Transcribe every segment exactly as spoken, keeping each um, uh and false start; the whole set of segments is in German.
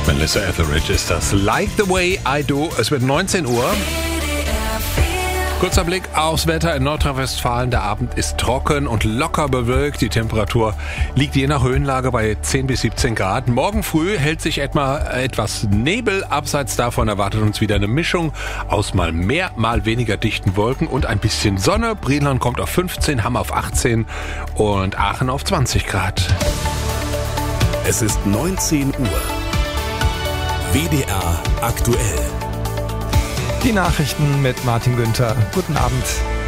Melissa Etheridge ist das. Like the way I do. Es wird neunzehn Uhr. Kurzer Blick aufs Wetter in Nordrhein-Westfalen. Der Abend ist trocken und locker bewölkt. Die Temperatur liegt je nach Höhenlage bei zehn bis siebzehn Grad. Morgen früh hält sich etwa etwas Nebel. Abseits davon erwartet uns wieder eine Mischung aus mal mehr, mal weniger dichten Wolken und ein bisschen Sonne. Brilon kommt auf fünfzehn, Hamm auf achtzehn und Aachen auf zwanzig Grad. Es ist neunzehn Uhr. W D R aktuell. Die Nachrichten mit Martin Günther. Guten Abend.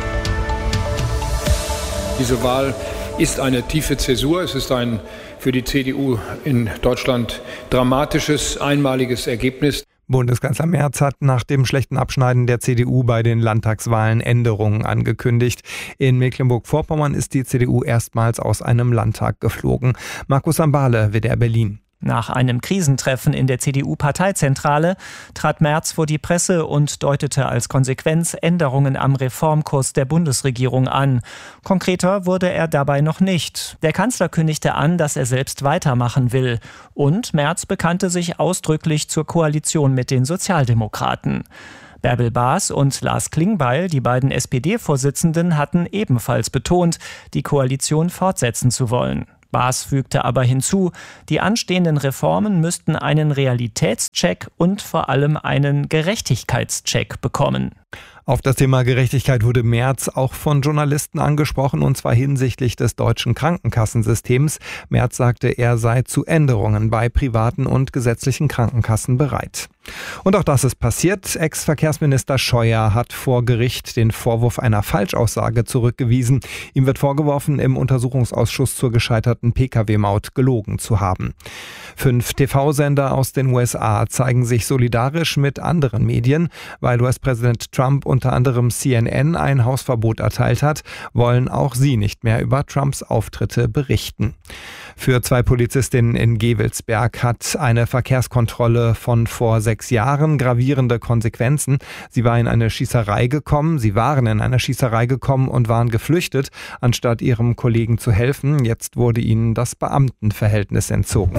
Diese Wahl ist eine tiefe Zäsur. Es ist ein für die C D U in Deutschland dramatisches, einmaliges Ergebnis. Bundeskanzler Merz hat nach dem schlechten Abschneiden der C D U bei den Landtagswahlen Änderungen angekündigt. In Mecklenburg-Vorpommern ist die C D U erstmals aus einem Landtag geflogen. Markus Sambale, W D R Berlin. Nach einem Krisentreffen in der C D U-Parteizentrale trat Merz vor die Presse und deutete als Konsequenz Änderungen am Reformkurs der Bundesregierung an. Konkreter wurde er dabei noch nicht. Der Kanzler kündigte an, dass er selbst weitermachen will. Und Merz bekannte sich ausdrücklich zur Koalition mit den Sozialdemokraten. Bärbel Baas und Lars Klingbeil, die beiden S P D-Vorsitzenden, hatten ebenfalls betont, die Koalition fortsetzen zu wollen. Baas fügte aber hinzu, die anstehenden Reformen müssten einen Realitätscheck und vor allem einen Gerechtigkeitscheck bekommen. Auf das Thema Gerechtigkeit wurde Merz auch von Journalisten angesprochen, und zwar hinsichtlich des deutschen Krankenkassensystems. Merz sagte, er sei zu Änderungen bei privaten und gesetzlichen Krankenkassen bereit. Und auch das ist passiert. Ex-Verkehrsminister Scheuer hat vor Gericht den Vorwurf einer Falschaussage zurückgewiesen. Ihm wird vorgeworfen, im Untersuchungsausschuss zur gescheiterten P K W-Maut gelogen zu haben. Fünf T V-Sender aus den U S A zeigen sich solidarisch mit anderen Medien. Weil U S-Präsident Trump unter anderem C N N ein Hausverbot erteilt hat, wollen auch sie nicht mehr über Trumps Auftritte berichten. Für zwei Polizistinnen in Gevelsberg hat eine Verkehrskontrolle von vor sechs Jahren gravierende Konsequenzen. Sie war in eine Schießerei gekommen, sie waren in eine Schießerei gekommen und waren geflüchtet, anstatt ihrem Kollegen zu helfen. Jetzt wurde ihnen das Beamtenverhältnis entzogen.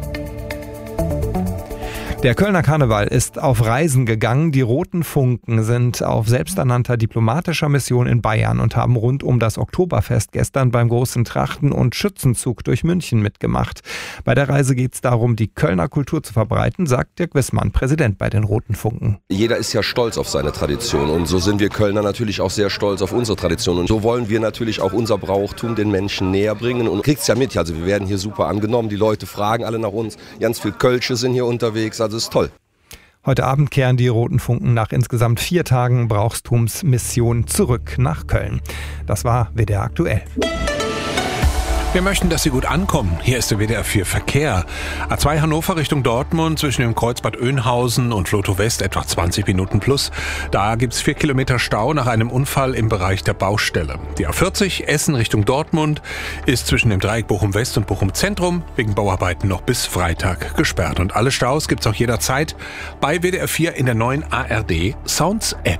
Der Kölner Karneval ist auf Reisen gegangen. Die Roten Funken sind auf selbsternannter diplomatischer Mission in Bayern und haben rund um das Oktoberfest gestern beim großen Trachten- und Schützenzug durch München mitgemacht. Bei der Reise geht es darum, die Kölner Kultur zu verbreiten, sagt Dirk Wissmann, Präsident bei den Roten Funken. Jeder ist ja stolz auf seine Tradition und so sind wir Kölner natürlich auch sehr stolz auf unsere Tradition. Und so wollen wir natürlich auch unser Brauchtum den Menschen näher bringen. Und du kriegst ja mit, also wir werden hier super angenommen, die Leute fragen alle nach uns, ganz viel Kölsche sind hier unterwegs, also das ist toll. Heute Abend kehren die Roten Funken nach insgesamt vier Tagen Brauchtumsmission zurück nach Köln. Das war W D R aktuell. Wir möchten, dass Sie gut ankommen. Hier ist der W D R vier Verkehr. A zwei Hannover Richtung Dortmund zwischen dem Kreuzbad Oeynhausen und Floto West etwa zwanzig Minuten plus. Da gibt's vier Kilometer Stau nach einem Unfall im Bereich der Baustelle. Die A vierzig Essen Richtung Dortmund ist zwischen dem Dreieck Bochum West und Bochum Zentrum wegen Bauarbeiten noch bis Freitag gesperrt. Und alle Staus gibt's auch jederzeit bei W D R vier in der neuen A R D Sounds App.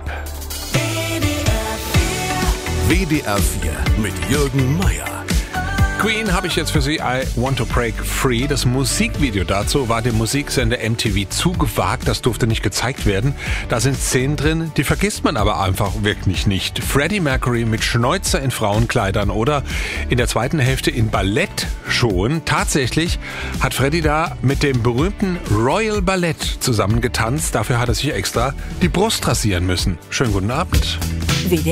W D R vier mit Jürgen Meier. Queen habe ich jetzt für Sie, I Want to Break Free. Das Musikvideo dazu war dem Musiksender M T V zu gewagt, das durfte nicht gezeigt werden. Da sind Szenen drin, die vergisst man aber einfach wirklich nicht. Freddie Mercury mit Schnäuzer in Frauenkleidern oder in der zweiten Hälfte in Ballettschuhen. Tatsächlich hat Freddie da mit dem berühmten Royal Ballett zusammen getanzt. Dafür hat er sich extra die Brust rasieren müssen. Schönen guten Abend. W D